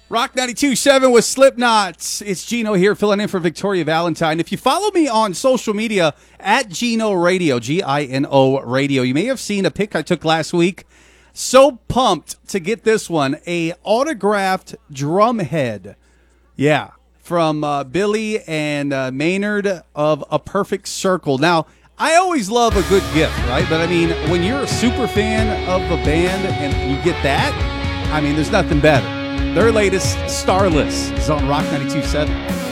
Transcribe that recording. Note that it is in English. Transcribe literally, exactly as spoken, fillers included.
Rock ninety-two point seven with Slipknot. It's Gino here filling in for Victoria Valentine. If you follow me on social media, at Gino Radio, G I N O Radio, you may have seen a pic I took last week. So pumped to get this one, a autographed drum head. Yeah, from uh, Billy and uh, Maynard of A Perfect Circle. Now, I always love a good gift, right? But I mean, when you're a super fan of a band and you get that, I mean, there's nothing better. Their latest, Starless, is on Rock ninety-two point seven.